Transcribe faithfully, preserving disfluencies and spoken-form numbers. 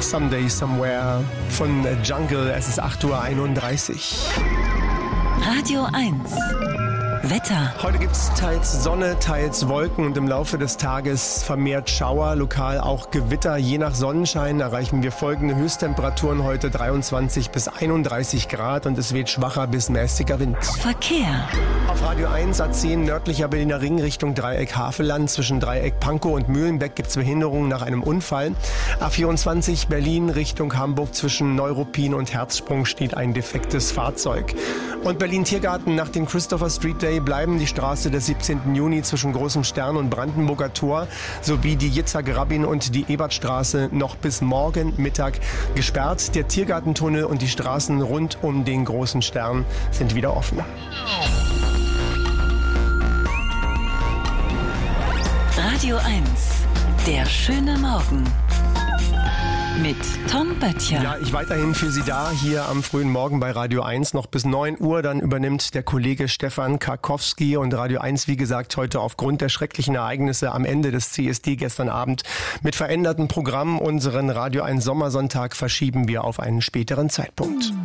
Someday Somewhere von Jungle. Es ist acht Uhr einunddreißig. Radio eins. Wetter. Heute gibt es teils Sonne, teils Wolken und im Laufe des Tages vermehrt Schauer, lokal auch Gewitter. Je nach Sonnenschein erreichen wir folgende Höchsttemperaturen heute: dreiundzwanzig bis einunddreißig Grad und es weht schwacher bis mäßiger Wind. Verkehr. Auf Radio eins A zehn nördlicher Berliner Ring Richtung Dreieck Havelland. Zwischen Dreieck Pankow und Mühlenbeck gibt es Behinderungen nach einem Unfall. A vierundzwanzig Berlin Richtung Hamburg zwischen Neuruppin und Herzsprung steht ein defektes Fahrzeug. Und Berlin-Tiergarten: nach dem Christopher Street Day bleiben die Straße des siebzehnten Juni zwischen Großem Stern und Brandenburger Tor sowie die Yitzhak Rabin und die Ebertstraße noch bis morgen Mittag gesperrt. Der Tiergartentunnel und die Straßen rund um den Großen Stern sind wieder offen. Radio eins. Der schöne Morgen. Mit Tom Böttcher. Ja, ich weiterhin für Sie da, hier am frühen Morgen bei Radio eins. Noch bis neun Uhr, dann übernimmt der Kollege Stefan Karkowski. Und Radio eins, wie gesagt, heute aufgrund der schrecklichen Ereignisse am Ende des C S D gestern Abend mit veränderten Programmen. Unseren Radio eins Sommersonntag verschieben wir auf einen späteren Zeitpunkt.